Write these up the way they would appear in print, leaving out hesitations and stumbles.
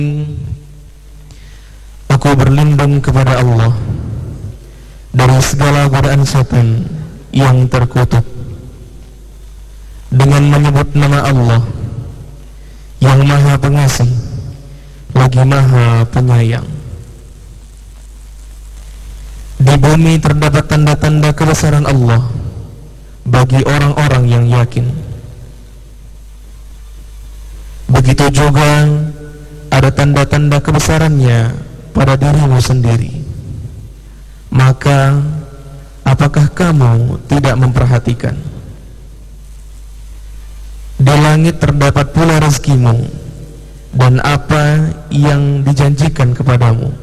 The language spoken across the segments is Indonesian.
Aku berlindung kepada Allah dari segala godaan setan yang terkutuk, dengan menyebut nama Allah yang Maha Pengasih lagi Maha Penyayang. Di bumi terdapat tanda-tanda kebesaran Allah bagi orang-orang yang yakin. Begitu juga ada tanda-tanda kebesarannya pada dirimu sendiri. Maka apakah kamu tidak memperhatikan? Di langit terdapat pula rezekimu dan apa yang dijanjikan kepadamu.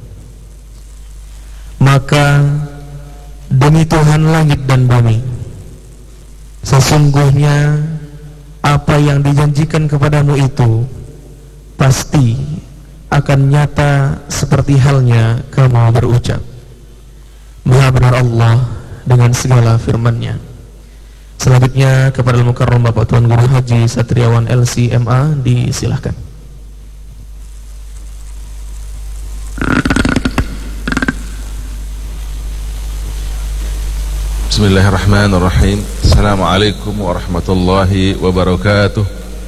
Maka demi Tuhan langit dan bumi, sesungguhnya apa yang dijanjikan kepadamu itu pasti akan nyata seperti halnya kamu berucap. Maha benar Allah dengan segala firman-Nya. Selanjutnya kepada Al-Mukarram Bapak Tuan Guru Haji Satriawan LCMA disilahkan. Bismillahirrahmanirrahim. Assalamualaikum warahmatullahi wabarakatuh.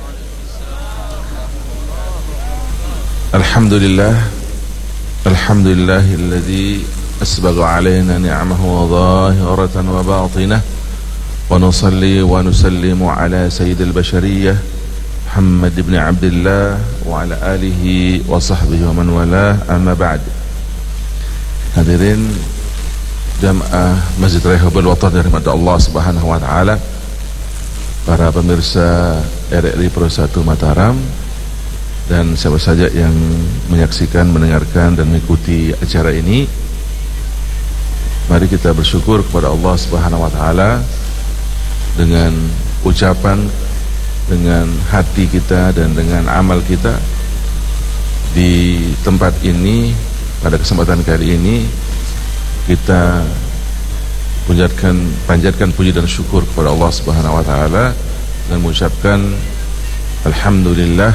Alhamdulillahilladzi asbagha alaina ni'amahu zahiratan wa batinah, wa nusalli wa nusallimu ala sayyidil bashariyah Muhammad ibn Abdullah wa ala alihi wa sahbihi wa man walah, amma ba'd. Hadirin Jamaah Masjid Raihabul Watan dari Allah Subhanahu wa taala, para pemirsa RRI Pro 1 Mataram dan siapa saja yang menyaksikan, mendengarkan dan mengikuti acara ini, mari kita bersyukur kepada Allah Subhanahu wa taala dengan ucapan, dengan hati kita dan dengan amal kita. Di tempat ini pada kesempatan kali ini kita panjatkan puji dan syukur kepada Allah Subhanahu wa taala dan mengucapkan alhamdulillah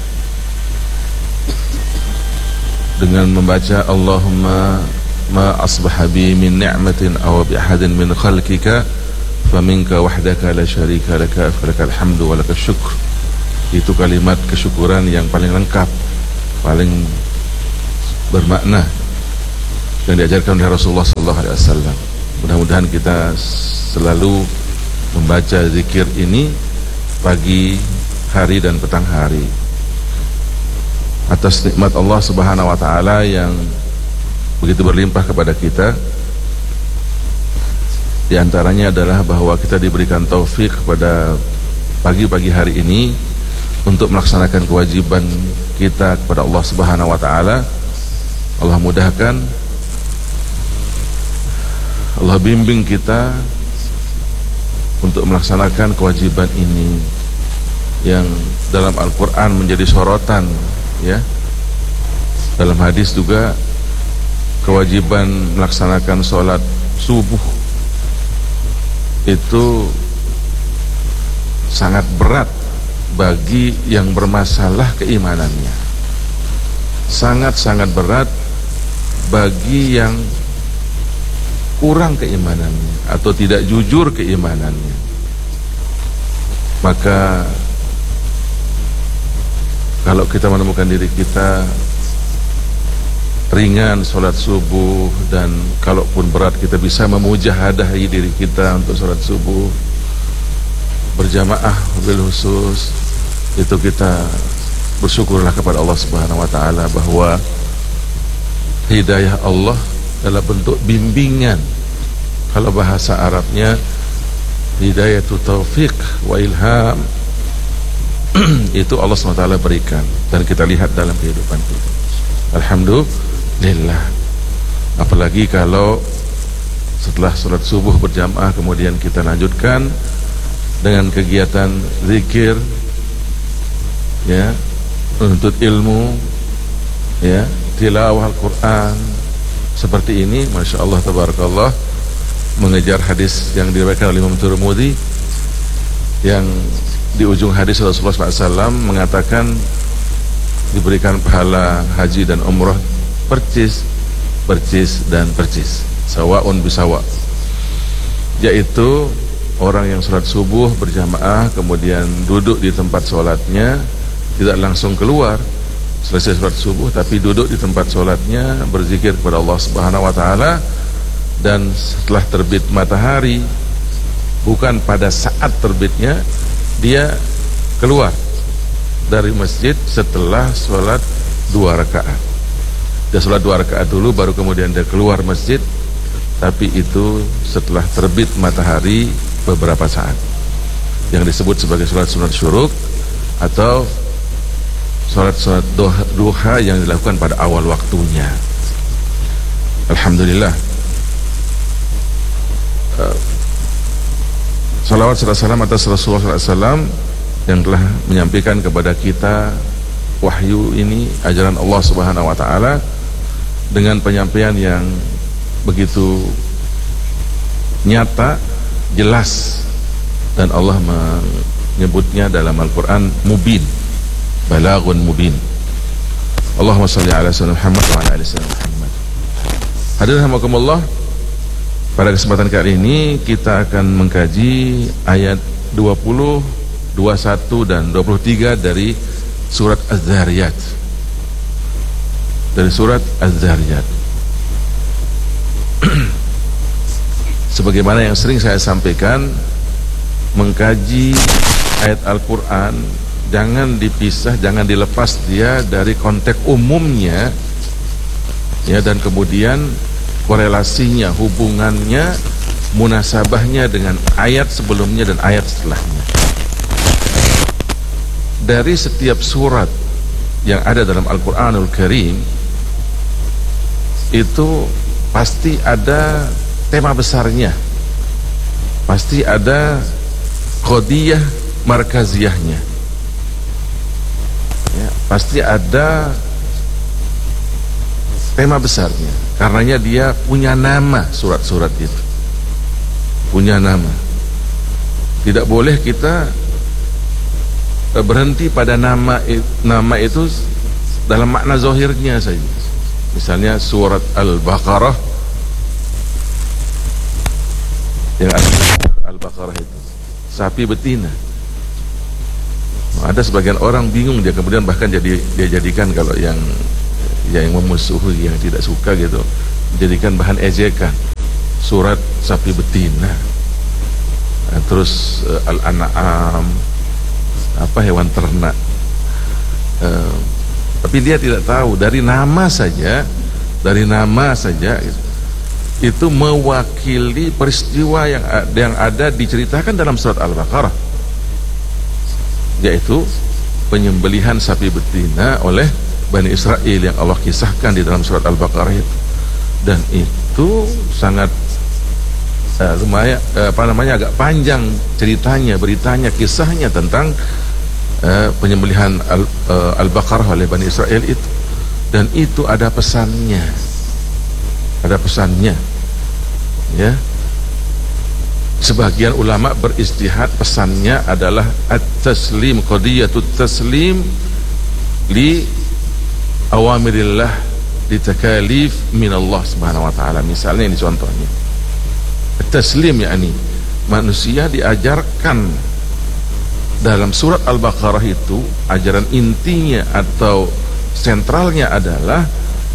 dengan membaca Allahumma ma asbaha bi min ni'matin aw bi ahadin min khalqika faminka wahdaka la syarika laka falakal hamdu wa lakal syukr. Itu kalimat kesyukuran yang paling lengkap, paling bermakna yang diajarkan oleh Rasulullah SAW. Mudah-mudahan kita selalu membaca zikir ini pagi hari dan petang hari, atas nikmat Allah Subhanahu wa taala yang begitu berlimpah kepada kita. Di antaranya adalah bahwa kita diberikan taufik pada pagi-pagi hari ini untuk melaksanakan kewajiban kita kepada Allah Subhanahu wa taala. Allah mudahkan, Allah bimbing kita untuk melaksanakan kewajiban ini yang dalam Al-Quran menjadi sorotan, ya. Dalam hadis juga kewajiban melaksanakan sholat subuh itu sangat berat bagi yang bermasalah keimanannya, sangat-sangat berat bagi yang kurang keimanannya atau tidak jujur keimanannya. Maka kalau kita menemukan diri kita ringan sholat subuh, dan kalaupun berat kita bisa memujahadahi diri kita untuk sholat subuh berjamaah bil khusus, itu kita bersyukurlah kepada Allah Subhanahu wa taala bahwa hidayah Allah dalam bentuk bimbingan. Kalau bahasa Arabnya hidayatu taufiq wa ilham, itu Allah SWT berikan dan kita lihat dalam kehidupan kita. Alhamdulillah. Apalagi kalau setelah sholat subuh berjamaah kemudian kita lanjutkan dengan kegiatan zikir, ya, menuntut ilmu, ya, tilawah Al-Quran seperti ini, Masya Allah tabarakallah, mengejar hadis yang diriwayatkan oleh Imam Tirmidzi yang di ujung hadis Rasulullah SAW mengatakan diberikan pahala haji dan umrah percis dan percis, sawaun bisawa, yaitu orang yang sholat subuh berjamaah kemudian duduk di tempat sholatnya, tidak langsung keluar selesai sholat subuh, tapi duduk di tempat sholatnya berzikir kepada Allah Subhanahu wa Ta'ala, dan setelah terbit matahari, bukan pada saat terbitnya, dia keluar dari masjid setelah sholat 2 rakaat. Dia sholat 2 rakaat dulu, baru kemudian dia keluar masjid, tapi itu setelah terbit matahari beberapa saat, yang disebut sebagai sholat sunat syuruk atau sholat duha yang dilakukan pada awal waktunya. Alhamdulillah. Salawat serta salam atas Rasulullah SAW yang telah menyampaikan kepada kita wahyu ini, ajaran Allah Subhanahu wa Ta'ala, dengan penyampaian yang begitu nyata, jelas, dan Allah menyebutnya dalam Al-Quran mubin, balaghun mubin. Allahumma salli ala sayyidina Muhammad wa ala ali sayyidina Muhammad. Hadirin rahimakumullah, pada kesempatan kali ini kita akan mengkaji ayat 20, 21 dan 23 dari surat Az-Zariyat. Dari surat Az-Zariyat. Sebagaimana yang sering saya sampaikan, mengkaji ayat Al-Quran jangan dipisah, jangan dilepas dia dari konteks umumnya, ya, dan kemudian korelasinya, hubungannya, munasabahnya dengan ayat sebelumnya dan ayat setelahnya. Dari setiap surat yang ada dalam Al-Quranul Karim itu pasti ada tema besarnya, pasti ada qadiyah markaziyahnya, ya, pasti ada tema besarnya. Karenanya dia punya nama, surat-surat itu punya nama. Tidak boleh kita berhenti pada nama itu dalam makna zahirnya saja. Misalnya surat Al-Baqarah, yang Al-Baqarah itu sapi betina. Ada sebagian orang bingung, dia kemudian bahkan dia jadikan, kalau yang memusuhi, yang tidak suka gitu, jadikan bahan ejekan surat sapi betina. Nah, terus Al-An'am, apa, hewan ternak. Tapi dia tidak tahu, dari nama saja itu mewakili peristiwa yang ada diceritakan dalam surat Al-Baqarah, yaitu penyembelihan sapi betina oleh Bani Israel yang Allah kisahkan di dalam surat Al-Baqarah itu. Dan itu sangat lumayan, agak panjang ceritanya, beritanya, kisahnya tentang penyembelihan Al-Baqarah oleh Bani Israel itu. Dan itu ada pesannya, ya. Sebagian ulama beristihad pesannya adalah at-taslim, qadiyatut taslim li awamirillah, li takalif min Allah Subhanahu wa Ta'ala. Misalnya ini contohnya, at-taslim, yakni manusia diajarkan dalam surat Al-Baqarah itu, ajaran intinya atau sentralnya adalah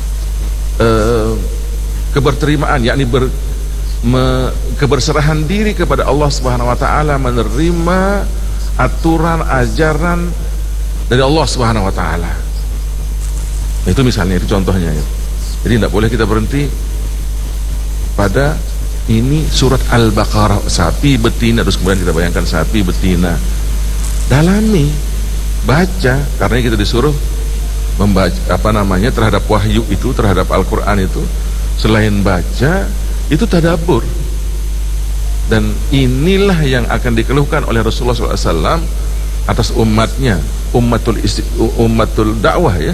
keberterimaan, yakni keberserahan diri kepada Allah Subhanahu wa Ta'ala, menerima aturan ajaran dari Allah Subhanahu wa Ta'ala. Itu misalnya, itu contohnya ya. Jadi tidak boleh kita berhenti pada ini surat Al-Baqarah, sapi betina, terus kemudian kita bayangkan sapi betina. Dalami, baca, karena kita disuruh membaca, terhadap wahyu itu, terhadap Al-Quran itu, selain baca, itu tadabbur. Dan inilah yang akan dikeluhkan oleh Rasulullah SAW atas umatnya, ummatul dakwah, ya,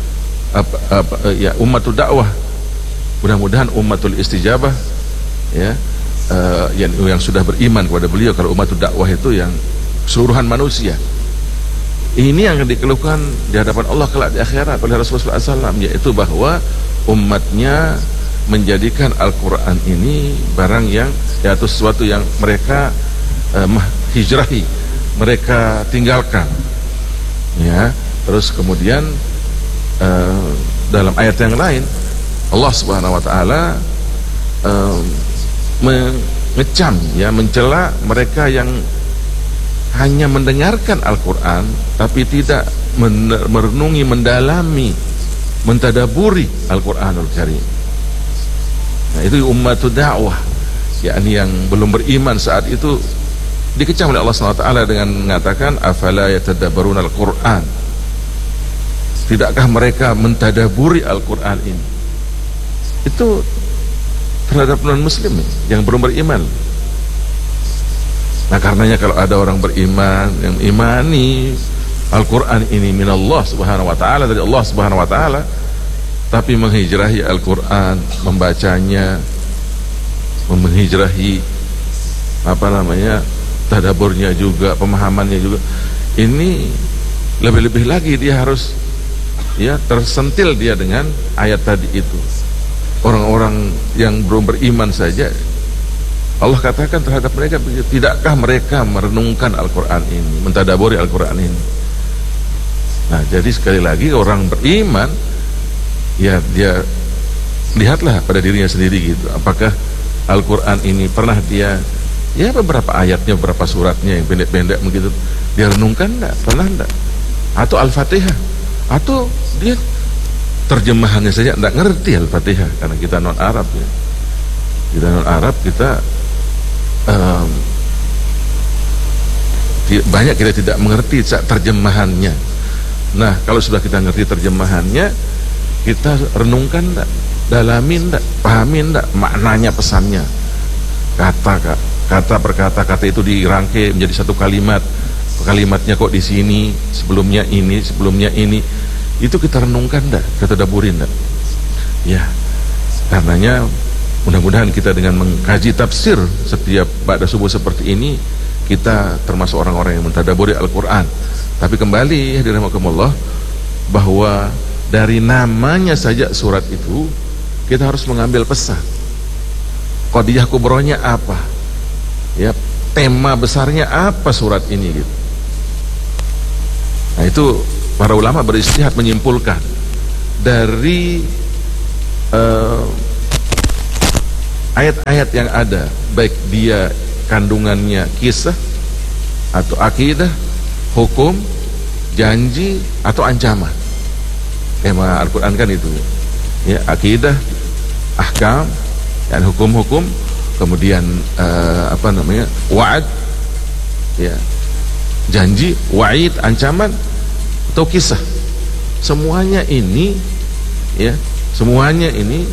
ummatul dakwah. Mudah-mudahan ummatul istijabah, ya, yang sudah beriman kepada beliau. Kalau ummatul dakwah itu yang keseluruhan manusia, Ini yang dikeluhkan di hadapan Allah kelak di akhirat oleh Rasulullah SAW, yaitu bahwa umatnya menjadikan Al-Quran ini barang yang, yaitu sesuatu yang mereka hijrahi, mereka tinggalkan, ya. Terus kemudian dalam ayat yang lain Allah Subhanahu Wa Taala mengecam, ya, mencela mereka yang hanya mendengarkan Al-Quran tapi tidak merenungi, mendalami, mentadaburi Al-Quranul Karim. Nah, itu ummatud dakwah, yakni yang belum beriman saat itu dikecam oleh Allah SWT dengan mengatakan afala yatadabbaruna Al-Quran, tidakkah mereka mentadaburi Al-Quran ini. Itu terhadap non-muslim yang belum beriman. Nah, karenanya kalau ada orang beriman yang imani Al-Quran ini minallah subhanahu wa ta'ala, dari Allah subhanahu wa ta'ala, tapi menghijrahi Al-Quran, membacanya, menghijrahi tadaburnya juga, pemahamannya juga, ini lebih-lebih lagi dia harus, ya, tersentil dia dengan ayat tadi itu. Orang-orang yang belum beriman saja Allah katakan terhadap mereka, tidakkah mereka merenungkan Al-Quran ini, mentadaburi Al-Quran ini. Nah, jadi sekali lagi orang beriman, ya, dia lihatlah pada dirinya sendiri gitu, apakah Al-Quran ini pernah dia, ya, beberapa ayatnya, beberapa suratnya yang pendek-pendek begitu, dia renungkan enggak? Pernah enggak? Atau Al-Fatihah, atau dia terjemahannya saja enggak ngerti Al-Fatihah, karena kita non Arab, ya. Kita non Arab, kita banyak kita tidak mengerti terjemahannya. Nah, kalau sudah kita ngerti terjemahannya, kita renungkan enggak, dalamin enggak, pahamin enggak maknanya, pesannya, kata per kata itu dirangkai menjadi satu kalimat, kalimatnya kok di sini, sebelumnya ini, itu kita renungkan enggak, kita tadaburin enggak, ya. Karenanya mudah-mudahan kita dengan mengkaji tafsir setiap ba'da subuh seperti ini, kita termasuk orang-orang yang mentadaburi Al-Quran. Tapi kembali, hadirin rahimakumullah, bahwa dari namanya saja surat itu kita harus mengambil pesan. Qadiyah kubronya apa? Ya, tema besarnya apa surat ini gitu. Nah, itu para ulama beristihad menyimpulkan dari ayat-ayat yang ada, baik dia kandungannya kisah atau akidah, hukum, janji atau ancaman. Tema Al-Quran kan itu, ya, akidah, ahkam, dan hukum-hukum, kemudian wa'ad, ya, janji, wa'id, ancaman, atau kisah. Semuanya ini, ya, semuanya ini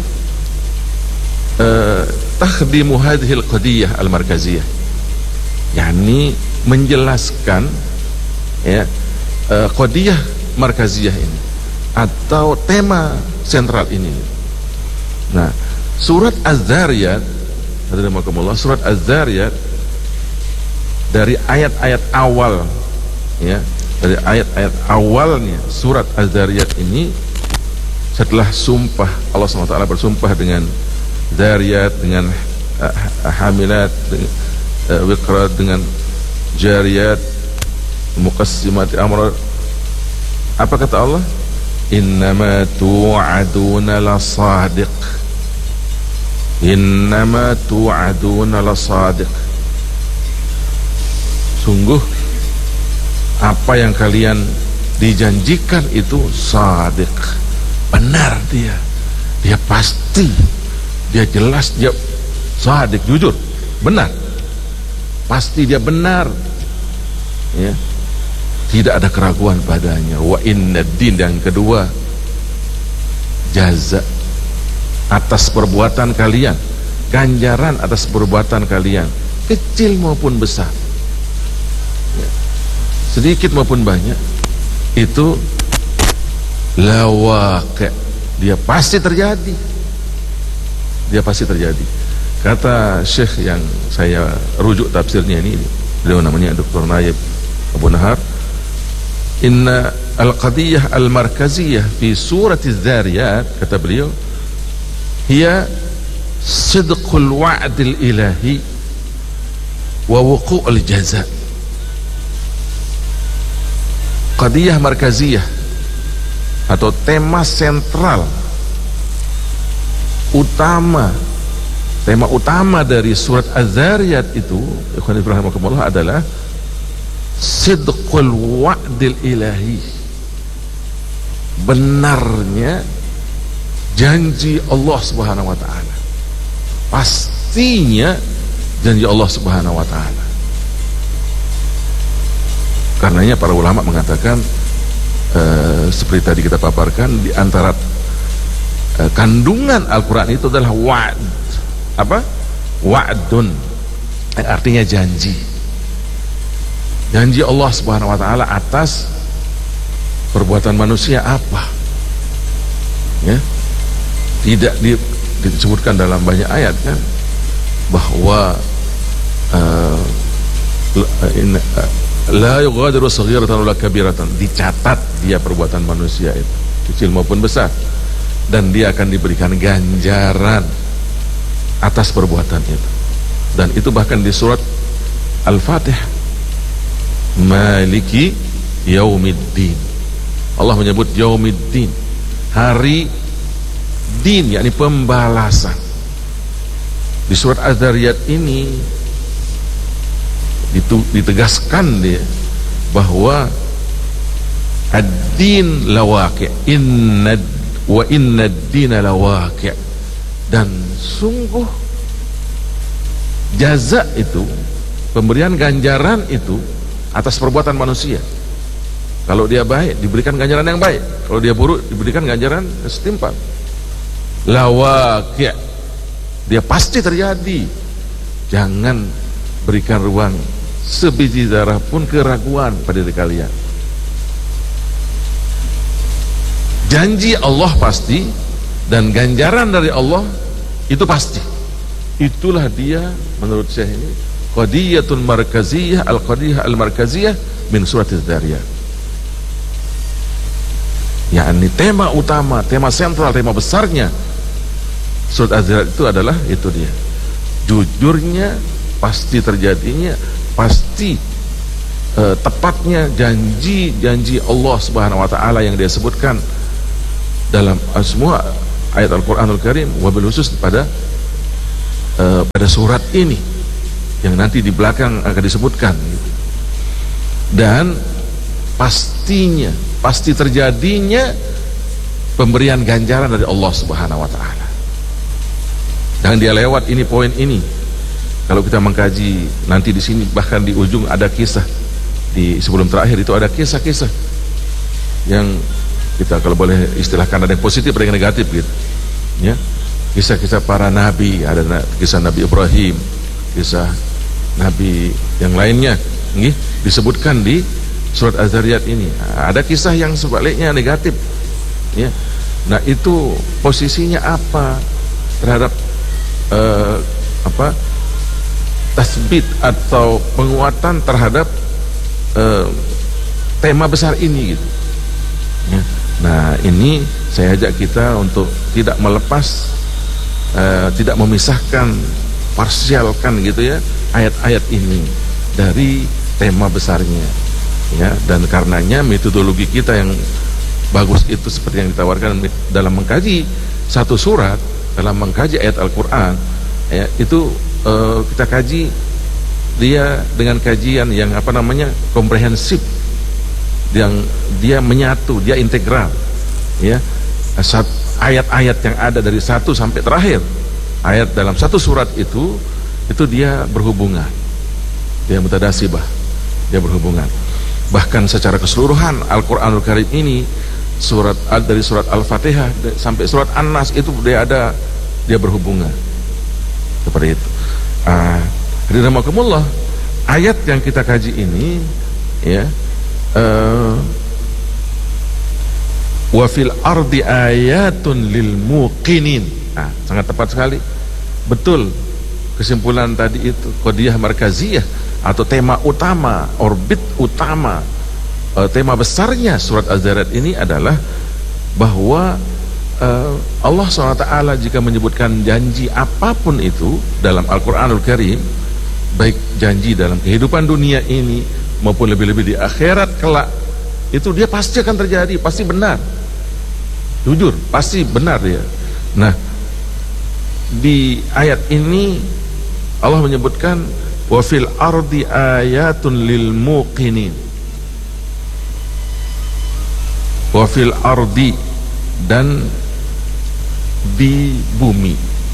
takhdimu hadhil qadiyah al-markaziyah, yakni menjelaskan, ya, qadiyah markaziyah ini atau tema sentral ini. Nah, surat Az-Zariyat, surat Az-Zariyat, dari ayat-ayat awal, ya, dari ayat-ayat awalnya surat Az-Zariyat ini, setelah sumpah, Allah SWT bersumpah dengan Zariyat, dengan hamilat, wiqrat, dengan jariyat, muqassimati amr. Apa kata Allah? Innama tu'aduna lasadiq, innama tu'aduna lasadiq, sungguh apa yang kalian dijanjikan itu sadiq, benar, dia pasti, dia jelas, dia sadiq, jujur, benar, pasti dia benar, ya, tidak ada keraguan padanya. Wa inna din, yang kedua, jaza atas perbuatan kalian, ganjaran atas perbuatan kalian, kecil maupun besar, ya, sedikit maupun banyak, itu lawaqi', dia pasti terjadi, dia pasti terjadi. Kata Syekh yang saya rujuk tafsirnya ini, beliau namanya Dr. Naib Abu Nahar, inna al-qadiyah al-markaziyah fi surat Az-Zariyat, kata beliau, hiya sidqul wa'dil ilahi wa wuqu'ul jaza. Qadiyah markaziyah atau tema sentral utama, tema utama dari surat Az-Zariyat itu, ikhwan fillah rahimakumullah, adalah sidqul wa'dil ilahi, benarnya janji Allah Subhanahu wa taala, pastinya janji Allah Subhanahu wa taala. Karenanya para ulama mengatakan seperti tadi kita paparkan, di antara kandungan Al-Quran itu adalah wa'd. Apa? Wa'dun, artinya janji. Janji Allah Subhanahu wa taala atas perbuatan manusia apa? Ya. Tidak disebutkan dalam banyak ayat kan, bahwa la yughadiru saghiratan wala kabiratan, dicatat dia perbuatan manusia itu, kecil maupun besar, dan dia akan diberikan ganjaran atas perbuatan itu. Dan itu bahkan di surat Al-Fatihah, Maliki Yaumiddin, Allah menyebut Yaumiddin, hari din, yakni pembalasan. Di surat Az-Zariyat ini ditegaskan dia bahwa ad-din lawaqi', inna ad-dina lawaqi', dan sungguh jaza itu, pemberian ganjaran itu atas perbuatan manusia. Kalau dia baik diberikan ganjaran yang baik, kalau dia buruk diberikan ganjaran setimpal. Lawaqi', dia pasti terjadi. Jangan berikan ruang sebiji zarah pun keraguan pada diri kalian. Janji Allah pasti, dan ganjaran dari Allah itu pasti. Itulah dia menurut saya ini qadiyatun markaziyah, al-qadiyah al-markaziyah min surat Az-Zariyat. yakni tema utama, tema sentral, tema besarnya surat Az-Zariyat itu adalah itu dia, jujurnya, pasti terjadinya, pasti tepatnya janji Allah Subhanahu wa taala yang dia sebutkan dalam semua ayat Al-Qur'anul Karim, wabil khusus pada surat ini yang nanti di belakang akan disebutkan gitu. Dan pastinya, pasti terjadinya pemberian ganjaran dari Allah Subhanahu wa taala. Jangan dia lewat ini, poin ini. Kalau kita mengkaji nanti di sini, bahkan di ujung ada kisah, di sebelum terakhir itu ada kisah-kisah yang kita kalau boleh istilahkan ada yang positif, ada yang negatif gitu ya. Kisah-kisah para nabi, ada kisah Nabi Ibrahim, kisah nabi yang lainnya nih, disebutkan di surat Az-Zariyat ini. Ada kisah yang sebaliknya negatif ya. Nah itu posisinya apa terhadap tasbit atau penguatan terhadap tema besar ini gitu ya. Nah ini saya ajak kita untuk tidak melepas, tidak memisahkan, parsialkan gitu ya ayat-ayat ini dari tema besarnya ya. Dan karenanya metodologi kita yang bagus itu seperti yang ditawarkan dalam mengkaji satu surat, dalam mengkaji ayat Al-Quran ya, itu kita kaji dia dengan kajian yang komprehensif, yang dia menyatu, dia integral ya. Ayat-ayat yang ada dari satu sampai terakhir ayat dalam satu surat itu dia berhubungan, dia mutadasibah, dia berhubungan. Bahkan secara keseluruhan Al-Quranul Karim ini, dari surat Al-Fatihah sampai surat An-Nas itu dia berhubungan seperti itu. Hadirin ayat yang kita kaji ini ya, wa fil ardi ayatun lil muqinin. Sangat tepat sekali, betul kesimpulan tadi itu, qadiyah markaziyah atau tema utama, orbit utama tema besarnya surat Az-Zariyat ini adalah bahwa Allah SWT jika menyebutkan janji apapun itu dalam Al-Quranul Karim, baik janji dalam kehidupan dunia ini maupun lebih-lebih di akhirat kelak, itu dia pasti akan terjadi, pasti benar, jujur, pasti benar dia. Nah, di ayat ini Allah menyebutkan wa fil ardi ayatun lil muqinin, wa fil ardi, dan di bumi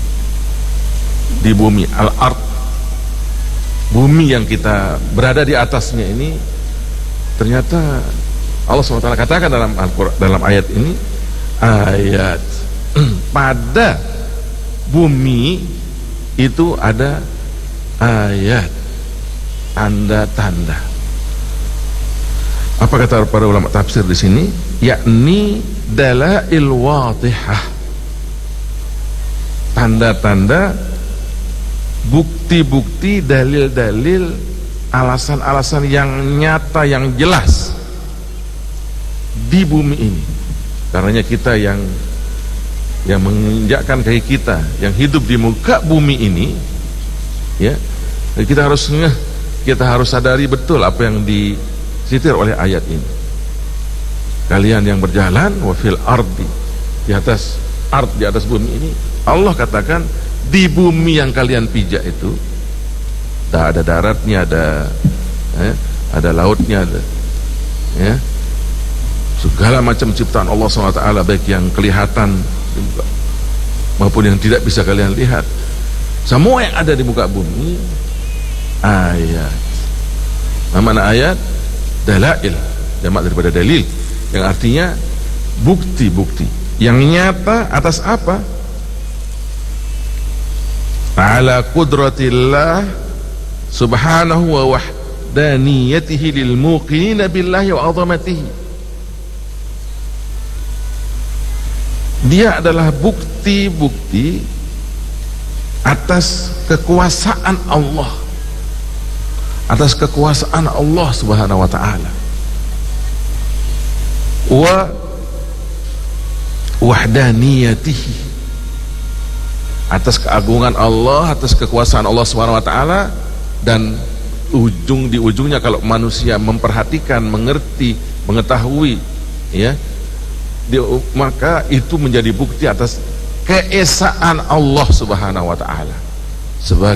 al-ard, bumi yang kita berada di atasnya ini, ternyata Allah SWT katakan dalam ayat ini, ayat pada bumi itu ada ayat, tanda-tanda. Apa kata para ulama tafsir di sini? Yakni dalail wadihah, tanda-tanda, bukti-bukti, dalil-dalil, alasan-alasan yang nyata, yang jelas di bumi ini. Karenanya kita yang menginjakkan kaki kita, yang hidup di muka bumi ini, ya, kita harus kita harus sadari betul apa yang disitir oleh ayat ini. Kalian yang berjalan wa fil ardi, di atas ard, di atas bumi ini, Allah katakan di bumi yang kalian pijak itu ada daratnya, ada lautnya, ada, ya, segala macam ciptaan Allah SWT, baik yang kelihatan maupun yang tidak bisa kalian lihat, semua yang ada di muka bumi ayat. Mana ayat? Dalail, jamak daripada dalil, yang artinya bukti-bukti yang nyata atas apa? Ala qudratillah subhanahu wa wahdaniyatihi lil muqinina billahi wa azamatihi. Dia adalah bukti-bukti atas kekuasaan Allah, atas kekuasaan Allah Subhanahu wa ta'ala, wa wahdaniyatihi, atas keagungan Allah, atas kekuasaan Allah Subhanahu wa ta'ala. Dan di ujungnya kalau manusia memperhatikan, mengerti, mengetahui, ya, maka itu menjadi bukti atas keesaan Allah Subhanahu wa ta'ala sebagai